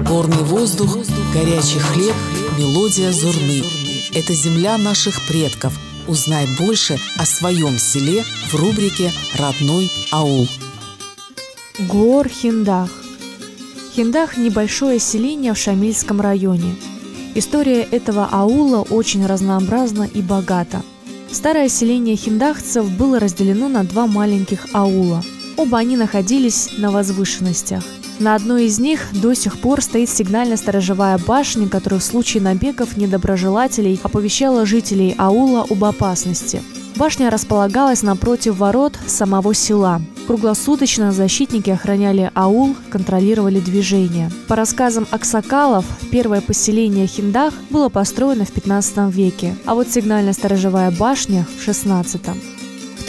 Горный воздух, горячий хлеб, мелодия зурны. Это земля наших предков. Узнай больше о своем селе в рубрике «Родной аул». ГОР Хиндах. Хиндах – небольшое селение в Шамильском районе. История этого аула очень разнообразна и богата. Старое селение хиндахцев было разделено на два маленьких аула. Оба они находились на возвышенностях. На одной из них до сих пор стоит сигнально-сторожевая башня, которая в случае набегов недоброжелателей оповещала жителей аула об опасности. Башня располагалась напротив ворот самого села. Круглосуточно защитники охраняли аул, контролировали движение. По рассказам аксакалов, первое поселение Хиндах было построено в 15 веке, а вот сигнально-сторожевая башня – в 16. В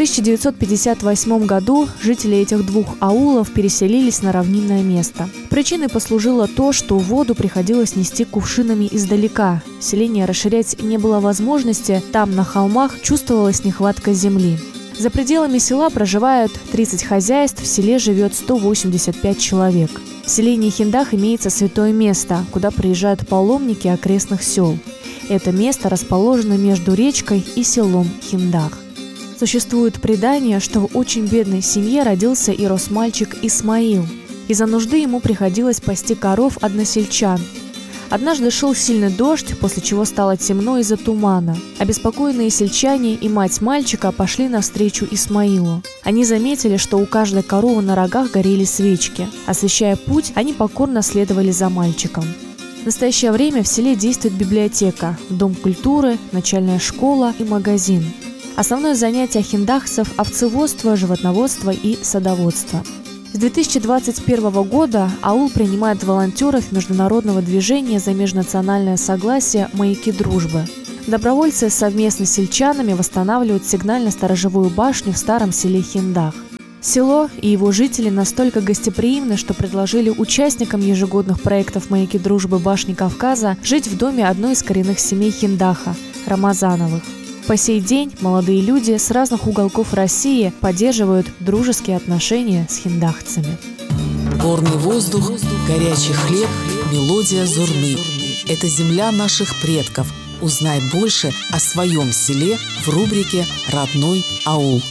1958 году жители этих двух аулов переселились на равнинное место. Причиной послужило то, что воду приходилось нести кувшинами издалека. Селение расширять не было возможности, там на холмах чувствовалась нехватка земли. За пределами села проживают 30 хозяйств, в селе живет 185 человек. В селении Хиндах имеется святое место, куда приезжают паломники окрестных сел. Это место расположено между речкой и селом Хиндах. Существует предание, что в очень бедной семье родился и рос мальчик Исмаил. Из-за нужды ему приходилось пасти коров односельчан. Однажды шел сильный дождь, после чего стало темно из-за тумана. Обеспокоенные сельчане и мать мальчика пошли навстречу Исмаилу. Они заметили, что у каждой коровы на рогах горели свечки. Освещая путь, они покорно следовали за мальчиком. В настоящее время в селе действует библиотека, дом культуры, начальная школа и магазин. Основное занятие хиндахцев – овцеводство, животноводство и садоводство. С 2021 года аул принимает волонтеров международного движения за межнациональное согласие «Маяки дружбы». Добровольцы совместно с сельчанами восстанавливают сигнально-сторожевую башню в старом селе Хиндах. Село и его жители настолько гостеприимны, что предложили участникам ежегодных проектов «Маяки дружбы башни Кавказа» жить в доме одной из коренных семей Хиндаха – Рамазановых. По сей день молодые люди с разных уголков России поддерживают дружеские отношения с хиндахцами. Горный воздух, горячий хлеб, мелодия зурны. Это земля наших предков. Узнай больше о своем селе в рубрике «Родной аул».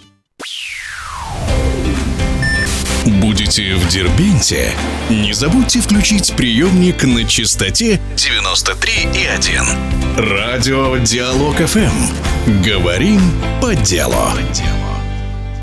Будете в Дербенте? Не забудьте включить приемник на частоте 93,1. Радио Диалог ФМ. Говорим по делу.